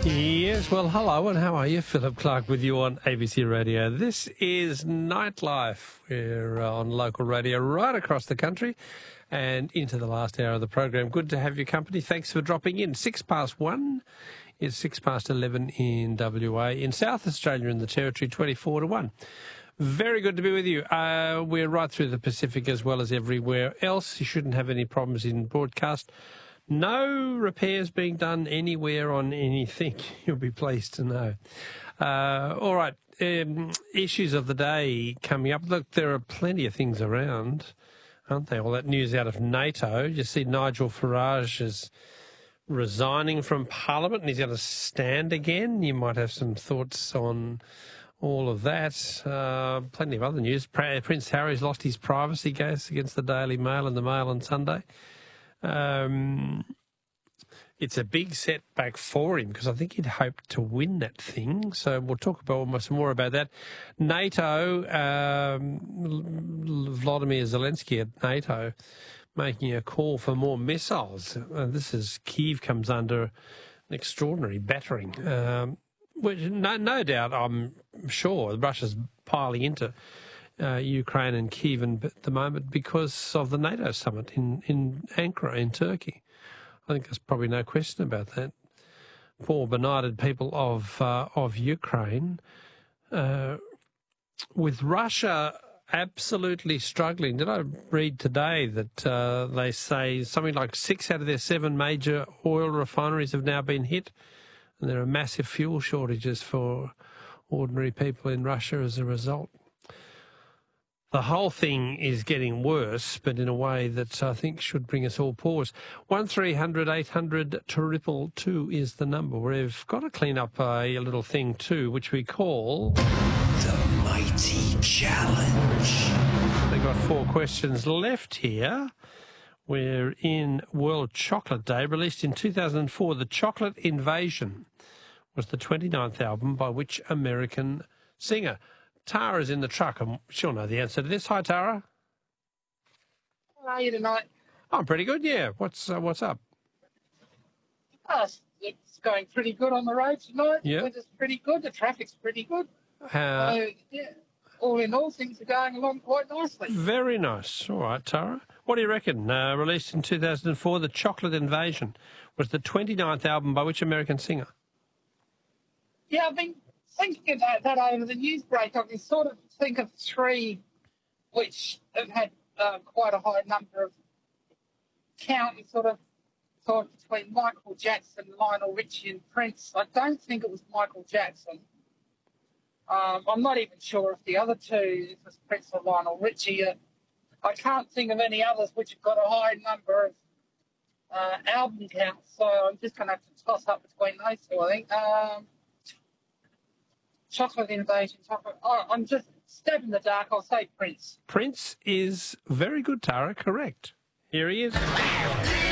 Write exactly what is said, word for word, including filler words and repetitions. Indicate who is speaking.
Speaker 1: Yes, well, hello and how are you? Philip Clark with you on A B C Radio. This is Nightlife. We're uh, on local radio right across the country and into the last hour of the program. Good to have your company. Thanks for dropping in. Six past one. It's six past eleven in W A. In South Australia in the Territory, twenty-four to one. Very good to be with you. Uh, we're right through the Pacific as well as everywhere else. You shouldn't have any problems in broadcast. No repairs being done anywhere on anything, you'll be pleased to know. Uh, all right, um, issues of the day coming up. Look, there are plenty of things around, aren't there? All that news out of NATO. You see Nigel Farage is resigning from Parliament and he's going to stand again. You might have some thoughts on all of that. Uh, plenty of other news. Prince Harry's lost his privacy case against the Daily Mail and the Mail on Sunday. Um, it's a big setback for him because I think he'd hoped to win that thing. So we'll talk about some more about that. NATO, um, Vladimir Zelensky at NATO making a call for more missiles. Uh, this is Kyiv comes under an extraordinary battering, um, which no, no doubt I'm sure Russia's piling into Uh, Ukraine and Kyiv at the moment because of the NATO summit in, in Ankara in Turkey. I think there's probably no question about that. Poor benighted people of uh, of Ukraine. Uh, with Russia absolutely struggling. Did I read today that uh, they say something like six out of their seven major oil refineries have now been hit, and there are massive fuel shortages for ordinary people in Russia as a result. The whole thing is getting worse, but in a way that I think should bring us all pause. one three hundred eight hundred two two two is the number. We've got to clean up a, a little thing too, which we call
Speaker 2: The Mighty Challenge.
Speaker 1: They've got four questions left here. We're in World Chocolate Day. Released in two thousand four, The Chocolate Invasion was the twenty-ninth album by which American singer? Tara's in the truck, and she'll know the answer to this. Hi, Tara.
Speaker 3: How are you tonight?
Speaker 1: I'm pretty good, yeah. What's uh, what's up?
Speaker 3: Oh, it's going pretty good on the road tonight.
Speaker 1: Yeah.
Speaker 3: The weather's pretty good. The traffic's pretty good.
Speaker 1: Uh,
Speaker 3: so, yeah, all in all, things are going along quite nicely.
Speaker 1: Very nice. All right, Tara. What do you reckon? Uh, released in two thousand four, The Chocolate Invasion was the twenty-ninth album by which American singer?
Speaker 3: Yeah, I've been thinking about that over the news break. I can sort of think of three which have had uh, quite a high number of counting sort of thought between Michael Jackson, Lionel Richie and Prince. I don't think it was Michael Jackson. Um, I'm not even sure if the other two, if it was Prince or Lionel Richie. Uh, I can't think of any others which have got a high number of uh, album counts, so I'm just going to have to toss up between those two, I think. Um, Chocolate Invasion, chocolate. Oh, I'm just stabbing the dark. I'll say Prince.
Speaker 1: Prince is very good, Tara. Correct. Here he is.